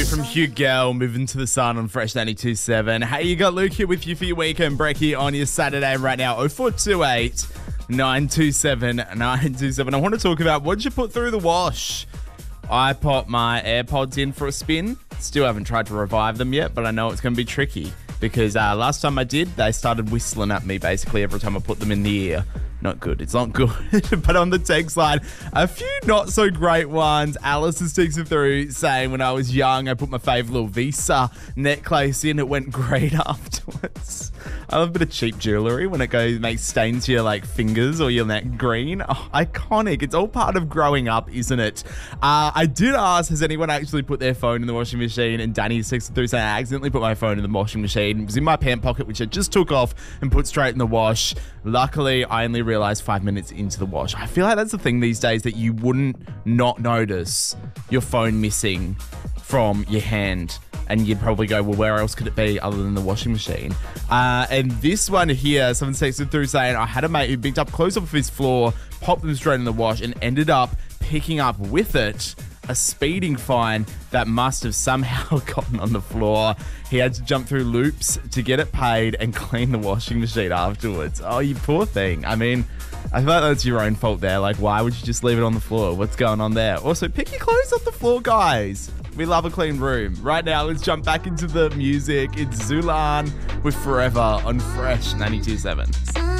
new from Hugh Gell, Moving to the Sun on Fresh 92.7. Hey, you got Luke here with you for your weekend brekkie on your Saturday right now. 0428 927 927. I want to talk about what did you put through the wash? I popped my AirPods in for a spin. Still haven't tried to revive them yet, but I know it's going to be tricky because last time I did, they started whistling at me basically every time I put them in the ear. Not good. It's not good. But on the text line, a few not so great ones. Alice is texting through saying when I was young, I put my favourite little Visa necklace in. It went great afterwards. I love a bit of cheap jewellery when it makes stains to your fingers or your neck green. Oh, iconic. It's all part of growing up, isn't it? I did ask, has anyone actually put their phone in the washing machine? And Danny's texted through saying I accidentally put my phone in the washing machine. It was in my pant pocket, which I just took off and put straight in the wash. Luckily, I only realised 5 minutes into the wash. I feel like that's the thing these days that you wouldn't not notice your phone missing from your hand. And you'd probably go, well, where else could it be other than the washing machine? And this one here, someone texted through saying, I had a mate who picked up clothes off of his floor, popped them straight in the wash, and ended up picking up with it a speeding fine that must have somehow gotten on the floor. He had to jump through loops to get it paid and clean the washing machine afterwards. Oh, you poor thing. I mean, I feel like that's your own fault there. Why would you just leave it on the floor? What's going on there? Also, pick your clothes off the floor, guys. We love a clean room. Right now, let's jump back into the music. It's Zulan with Forever on Fresh 92.7.